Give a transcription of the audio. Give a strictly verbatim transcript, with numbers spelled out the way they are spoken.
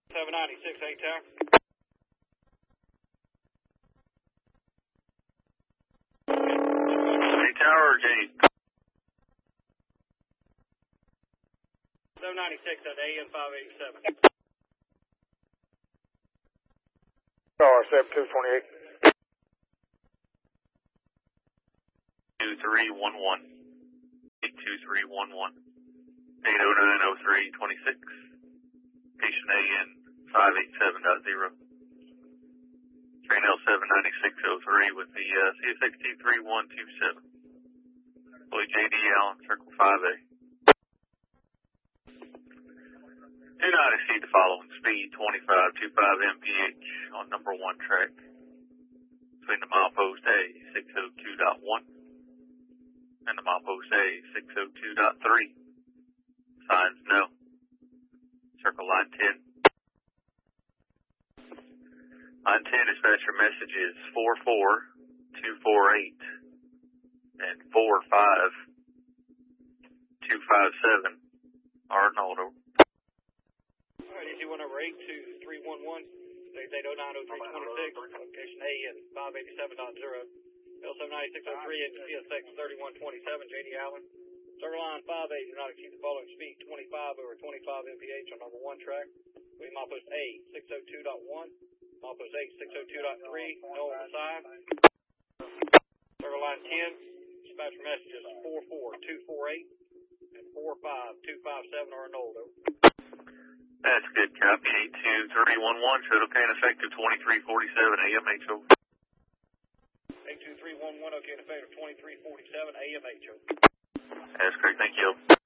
seven ninety-six, eight tower. eight tower or J? seven ninety-six at A N five eighty-seven. Star seven two twenty-eight. two three one one. eight two three one one. eight oh nine oh three twenty-six. Station A N five eighty-seven dot zero. Train L seven ninety-six oh three with the uh, C S X T three one two seven. Boy J D Allen, Circle five A. Do not exceed the following speed, twenty-five twenty-five M P H on number one track. Between the milepost A six oh two point one and the milepost A six oh two point three. Signs no. Circle line ten. Line ten dispatcher message is four four two four eight and four five two five seven. Arnoldo. Alright, easy one over eight two three one one. State eight oh nine oh three twenty-six. Location A N five eighty-seven dot zero. L seven ninety-six oh three and C S X thirty-one twenty-seven, J D Allen. Circle line five A, do not exceed the following speed, twenty-five over twenty-five M P H on number one track. Between milepost A six oh two point one, milepost A six oh two point three, no on the side. Circle line ten, dispatcher messages four four two four eight and four five two five seven Arnoldo. That's good copy. eight two three one one, shuttle can effective twenty-three forty-seven A M H O. eight two three one one, okay, in effect of twenty-three forty-seven A M H O. That's great, thank you.